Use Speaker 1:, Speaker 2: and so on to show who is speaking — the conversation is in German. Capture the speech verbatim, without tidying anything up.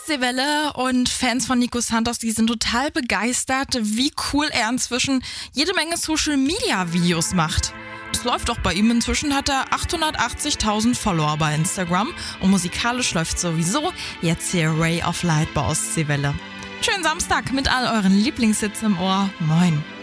Speaker 1: Ostseewelle und Fans von Nico Santos, die sind total begeistert, wie cool er inzwischen jede Menge Social-Media-Videos macht. Das läuft auch bei ihm. Inzwischen hat er achthundertachtzigtausend Follower bei Instagram und musikalisch läuft sowieso jetzt hier Ray of Light bei Ostseewelle. Schönen Samstag mit all euren Lieblingshits im Ohr. Moin.